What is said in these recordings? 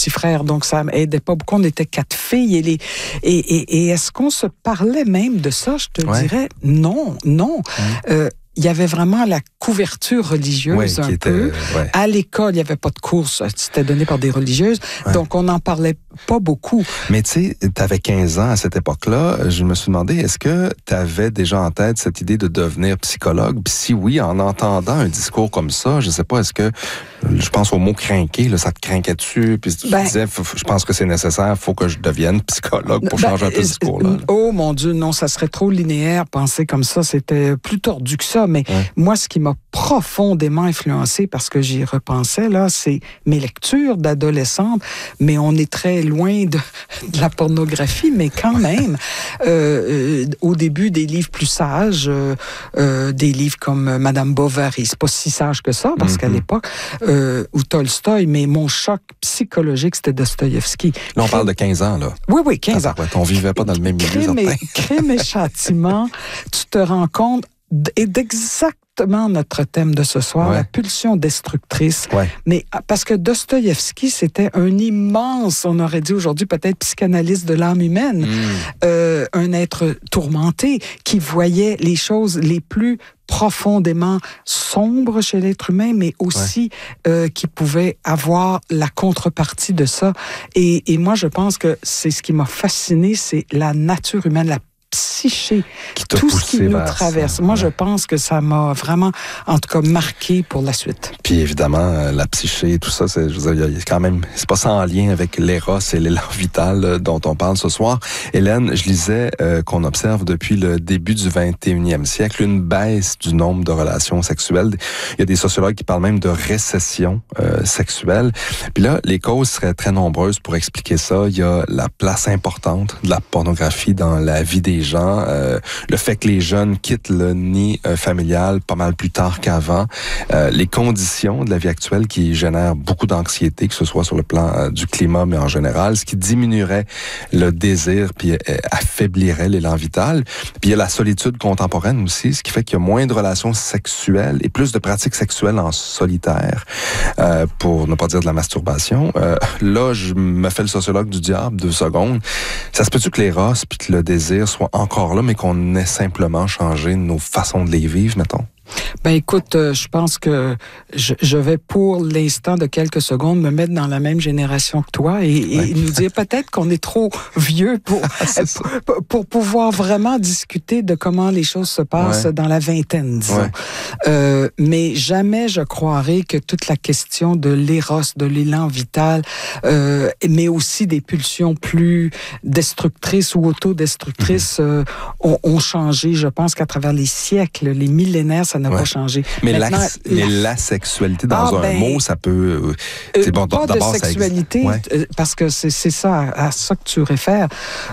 petit frère, donc ça aidait pas beaucoup. On était 4 filles et est-ce qu'on se parlait même de ça? Je te dirais non. Il y avait vraiment la couverture religieuse un peu. À l'école, il n'y avait pas de cours, c'était donné par des religieuses, donc on n'en parlait pas beaucoup. Mais tu sais, tu avais 15 ans à cette époque-là. Je me suis demandé, est-ce que tu avais déjà en tête cette idée de devenir psychologue? Puis si oui, en entendant un discours comme ça, je sais pas, est-ce que, je pense au mot craquer, là, ça te craquait dessus? Puis tu disais, je pense que c'est nécessaire, il faut que je devienne psychologue pour changer un peu ce discours-là. Oh mon Dieu, non, ça serait trop linéaire, penser comme ça, c'était plus tordu que ça. Mais moi, ce qui m'a profondément influencé, parce que j'y repensais, là, c'est mes lectures d'adolescente, mais on est très loin de la pornographie, mais quand même, au début, des livres plus sages, des livres comme Madame Bovary, c'est pas si sage que ça, parce qu'à l'époque, ou Tolstoï, mais mon choc psychologique, c'était Dostoïevski. Là, on parle de 15 ans, là. Oui, 15 ans. On vivait pas dans le même milieu, Crime et châtiment, tu te rends compte d'exactement notre thème de ce soir, la pulsion destructrice. Mais parce que Dostoïevski, c'était un immense, on aurait dit aujourd'hui peut-être psychanalyste de l'âme humaine, un être tourmenté qui voyait les choses les plus profondément sombres chez l'être humain, mais aussi qui pouvait avoir la contrepartie de ça. Et moi, je pense que c'est ce qui m'a fasciné, c'est la nature humaine, la psyché, tout ce qui nous traverse. Moi, je pense que ça m'a vraiment, en tout cas, marqué pour la suite. Puis évidemment, la psyché et tout ça, c'est, je veux dire, il y a quand même, c'est pas sans lien avec l'éros et l'élan vital dont on parle ce soir. Hélène, je lisais qu'on observe depuis le début du 21e siècle une baisse du nombre de relations sexuelles. Il y a des sociologues qui parlent même de récession sexuelle. Puis là, les causes seraient très nombreuses pour expliquer ça. Il y a la place importante de la pornographie dans la vie des gens, le fait que les jeunes quittent le nid familial pas mal plus tard qu'avant, les conditions de la vie actuelle qui génèrent beaucoup d'anxiété, que ce soit sur le plan du climat, mais en général, ce qui diminuerait le désir puis affaiblirait l'élan vital. Puis il y a la solitude contemporaine aussi, ce qui fait qu'il y a moins de relations sexuelles et plus de pratiques sexuelles en solitaire, pour ne pas dire de la masturbation. Là, je me fais le sociologue du diable 2 secondes. Ça se peut-tu que l'éros puis que le désir soient encore là, mais qu'on ait simplement changé nos façons de les vivre, mettons? Ben écoute, je pense que je vais pour l'instant de quelques secondes me mettre dans la même génération que toi et nous dire peut-être qu'on est trop vieux pour pouvoir vraiment discuter de comment les choses se passent dans la vingtaine, disons. Mais jamais je croirais que toute la question de l'éros, de l'élan vital, mais aussi des pulsions plus destructrices ou autodestructrices ont changé. Je pense qu'à travers les siècles, les millénaires, ça n'a pas changé. Mais la sexualité, dans un mot, ça peut... c'est bon, pas d'abord, de sexualité, parce que c'est ça, à ça que tu réfères.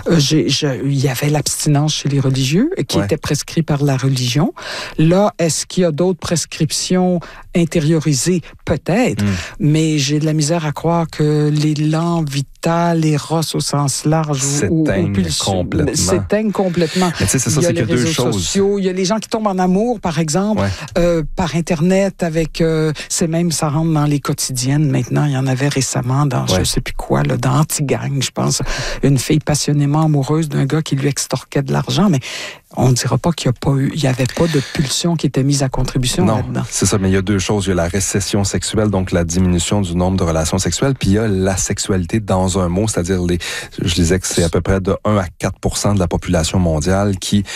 Il y avait l'abstinence chez les religieux, qui était prescrit par la religion. Là, est-ce qu'il y a d'autres prescriptions intériorisées? Peut-être, mais j'ai de la misère à croire que l'élan vital, l'éros au sens large, s'éteignent complètement. Mais tu sais, c'est ça, c'est qu'il y a deux choses. Sociaux, il y a les gens qui tombent en amour, par exemple, par Internet, avec... ça rentre dans les quotidiennes maintenant. Il y en avait récemment dans, je sais plus quoi, là, dans Anti-Gang, je pense, une fille passionnément amoureuse d'un gars qui lui extorquait de l'argent, mais on ne dira pas qu'il n'y avait pas de pulsion qui était mise à contribution là-dedans. Non, c'est ça, mais il y a 2 choses. Il y a la récession sexuelle, donc la diminution du nombre de relations sexuelles, puis il y a la sexualité dans un mot, c'est-à-dire je disais que c'est à peu près de 1 à 4% de la population mondiale qui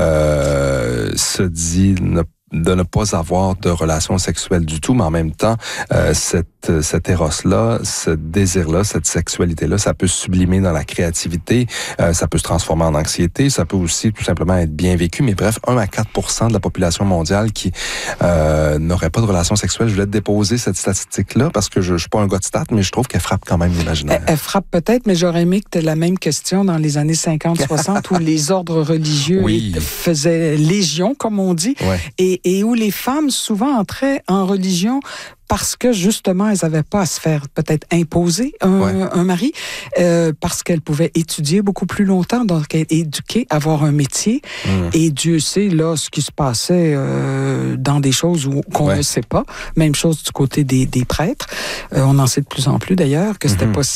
se dit de ne pas avoir de relations sexuelles du tout, mais en même temps, cet éros-là, ce désir-là, cette sexualité-là, ça peut sublimer dans la créativité, ça peut se transformer en anxiété, ça peut aussi tout simplement être bien vécu, mais bref, 1 à 4% de la population mondiale qui n'aurait pas de relations sexuelles. Je voulais te déposer cette statistique-là, parce que je suis pas un gars de stats, mais je trouve qu'elle frappe quand même l'imaginaire. Elle frappe peut-être, mais j'aurais aimé que tu aies la même question dans les années 50-60, où les ordres religieux faisaient légion, comme on dit, et où les femmes souvent entraient en religion parce que, justement, elles n'avaient pas à se faire peut-être imposer un mari, parce qu'elles pouvaient étudier beaucoup plus longtemps, donc être éduquées, avoir un métier. Et Dieu sait, là, ce qui se passait dans des choses qu'on ne sait pas. Même chose du côté des prêtres. On en sait de plus en plus, d'ailleurs, que c'était pas